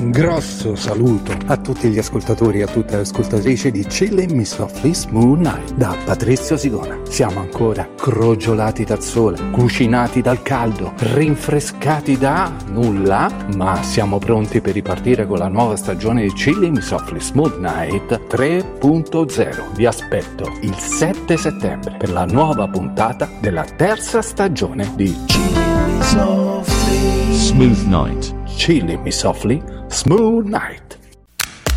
Un grosso saluto a tutti gli ascoltatori e a tutte le ascoltatrici di Chilling Me Softly Smooth Night da Patrizio Sigona. Siamo ancora crogiolati dal sole, cucinati dal caldo, rinfrescati da nulla, ma siamo pronti per ripartire con la nuova stagione di Chilling Me Softly Smooth Night 3.0. Vi aspetto il 7 settembre per la nuova puntata della terza stagione di Chilling Me Softly Smooth Night. Chilling Me Softly Smooth Night.